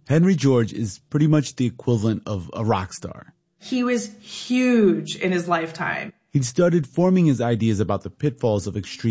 Henry George is pretty much the equivalent of a rock star. He was huge in his lifetime. He'd started forming his ideas about the pitfalls of extreme